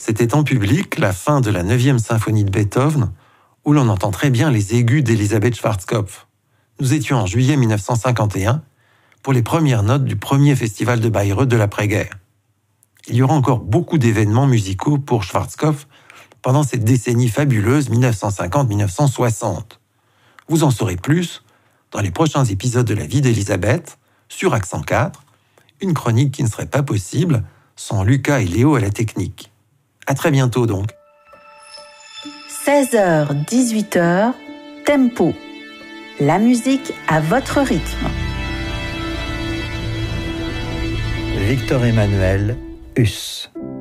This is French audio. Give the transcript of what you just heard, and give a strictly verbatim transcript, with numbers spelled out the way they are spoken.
C'était en public la fin de la neuvième symphonie de Beethoven, où l'on entend très bien les aigus d'Elisabeth Schwarzkopf. Nous étions en juillet mille neuf cent cinquante et un pour les premières notes du premier festival de Bayreuth de l'après-guerre. Il y aura encore beaucoup d'événements musicaux pour Schwarzkopf pendant cette décennie fabuleuse mille neuf cent cinquante à mille neuf cent soixante. Vous en saurez plus dans les prochains épisodes de la vie d'Elisabeth sur Accent quatre, une chronique qui ne serait pas possible sans Lucas et Léo à la technique. À très bientôt donc. seize heures dix-huit heures, Tempo. La musique à votre rythme. Victor Emmanuel Huss.